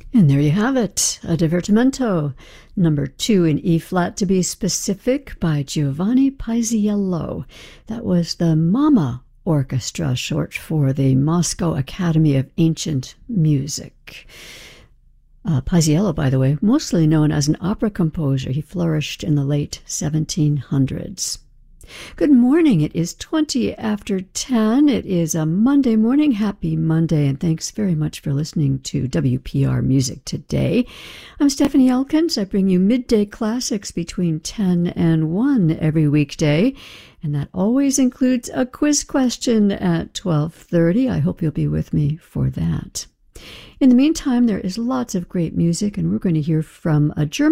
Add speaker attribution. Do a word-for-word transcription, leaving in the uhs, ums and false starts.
Speaker 1: And there you have it, a divertimento, number two in E-flat to be specific, by Giovanni Paisiello. That was the MAMA Orchestra, short for the Moscow Academy of Ancient Music. Uh, Paisiello, by the way, mostly known as an opera composer. He flourished in the late seventeen hundreds. Good morning. It is twenty after ten. It is a Monday morning. Happy Monday, and thanks very much for listening to W P R Music Today. I'm Stephanie Elkins. I bring you midday classics between ten and one every weekday, and that always includes a quiz question at twelve thirty. I hope you'll be with me for that. In the meantime, there is lots of great music, and we're going to hear from a German